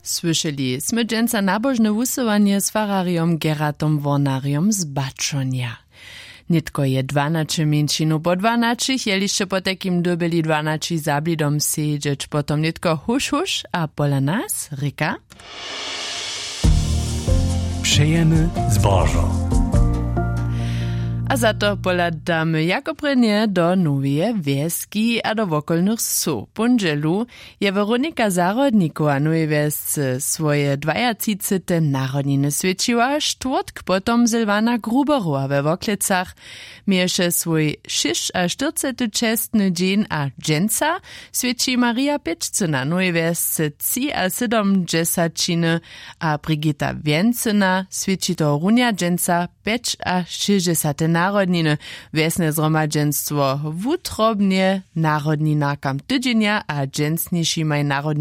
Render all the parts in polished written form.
Słyszeli sme dżęca nabożne wusowanie z farariom Geratom Warnariom z Baczonia. Nitko je 12 mięčinu po 12, jeliście po takim dobili 12 zablidom siedzieć, potom nitko huš a pola nas, Rika. Přejemy zbożo. A za to poladamy jako prenie do nowie wieski a do wokolnych su. Pundzielu je Weronika Zarodnikowa nowej wiesce swoje 20. narodniny świeciła, czwartk potom Sylwana Gruberowa we Woklecach miesze swój 46. dzień a dżęca świeci Maria Pieczcyna nowej wiesce 73 a Brigita Więcyna świeci to runia dżęca 65. narodniny. Wiesne zhromadženstvo wutrobnie narodninakam tydzienia a dżęsniejszymaj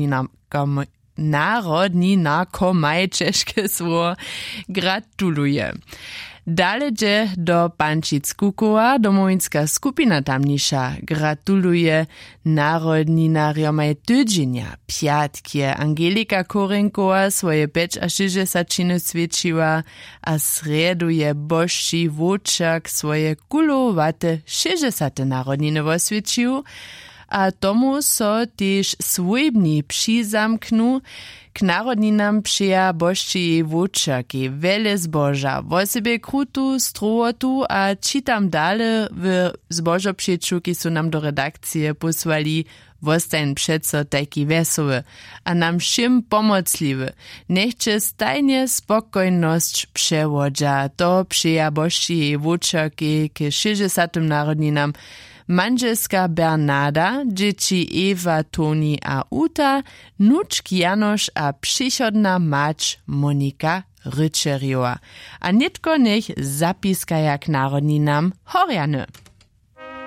narodninakomaj czeszkie sło gratuluje. Dalej do Pančic-Kukowa, domowińska skupina tamnisza gratuluje narodninariomaj tydzienia. Piatkie Angelika Korenkowa swoje 65 świeciła, a sreduje Bożci Wóczak swoje kulowate 60 narodniny oswiecił, a tomu so też swojbni přizamknu. K narodninam přija Božči Wóczaki, wele zboža, wosebie krutu, strowotu a čitam dale w zbožopřeču, ki su nam do redakcije posłali, wostajn přeco taki wesoły, a nam všim pomocliwy. Nechče stajnie spokojność przewodza, to přija Božči Wóczaki k 60 narodninam, manželska Bernarda, dzieci Ewa, Toni a Uta, nučki Janoš a přichodna mać Monika Ryczeriowa. A nitko nech zapiskaja k narodninam Horjane.